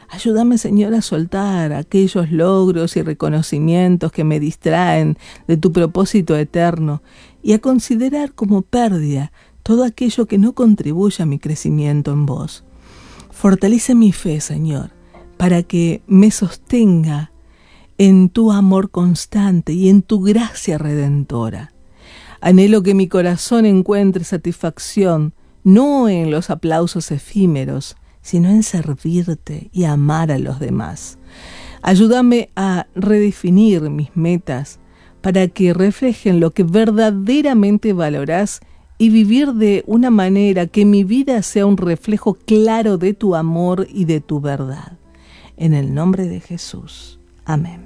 Ayúdame, Señor, a soltar aquellos logros y reconocimientos que me distraen de tu propósito eterno y a considerar como pérdida todo aquello que no contribuye a mi crecimiento en vos. Fortalece mi fe, Señor, para que me sostenga en tu amor constante y en tu gracia redentora. Anhelo que mi corazón encuentre satisfacción no en los aplausos efímeros, sino en servirte y amar a los demás. Ayúdame a redefinir mis metas para que reflejen lo que verdaderamente valorás y vivir de una manera que mi vida sea un reflejo claro de tu amor y de tu verdad. En el nombre de Jesús. Amén.